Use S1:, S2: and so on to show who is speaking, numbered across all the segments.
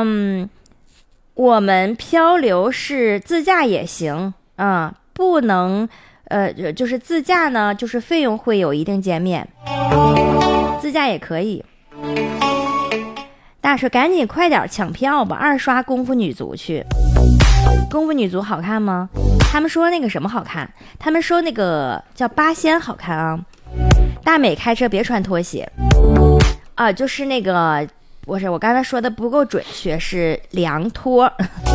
S1: 我们漂流是自驾也行啊，不能就是自驾呢，就是费用会有一定减免，自驾也可以。大说赶紧快点抢票吧，二刷功夫女足去。功夫女足好看吗？他们说那个什么好看，他们说那个叫八仙好看啊。大美开车别穿拖鞋啊，就是那个不是我刚才说的不够准确，是凉拖。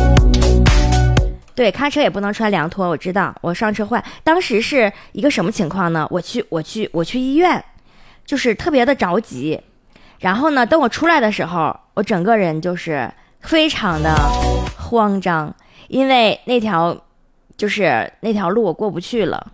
S1: 对，开车也不能穿凉拖，我知道，我上车换。当时是一个什么情况呢？我去医院，就是特别的着急。然后呢，等我出来的时候，我整个人就是非常的慌张，因为那条路我过不去了，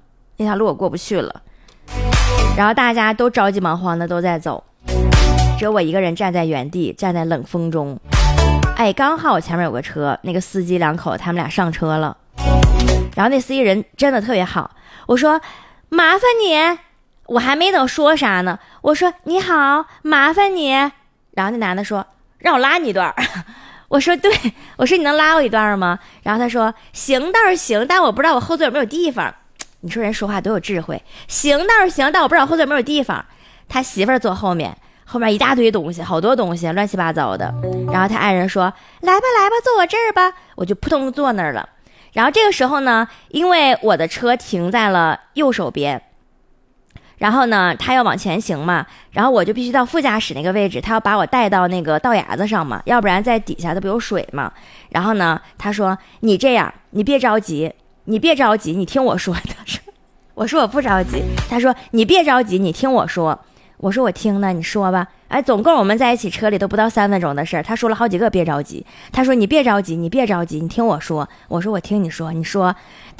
S1: 然后大家都着急忙慌的都在走，只有我一个人站在原地，站在冷风中。哎，刚好我前面有个车，那个司机两口他们俩上车了，然后那司机人真的特别好，我说麻烦你，我还没等说啥呢，我说你好，麻烦你，然后那男的说让我拉你一段。我说对，我说你能拉我一段吗？然后他说行倒是行，但我不知道我后座有没有地方。你说人说话多有智慧，行倒是行，但我不知道后座有没有地方。他媳妇儿坐后面一大堆东西，好多东西乱七八糟的。然后他爱人说来吧来吧，坐我这儿吧，我就扑通坐那儿了。然后这个时候呢，因为我的车停在了右手边，然后呢他要往前行嘛，然后我就必须到副驾驶那个位置，他要把我带到那个道牙子上嘛，要不然在底下它不有水嘛。然后呢他说你这样，你别着急，你听我说。我说我不着急，他说你别着急，你听我说。我说我听呢，你说吧。哎，总共我们在一起车里都不到3分钟的事儿，他说了好几个别着急。他说你别着急，你听我说。我说我听你说，你说。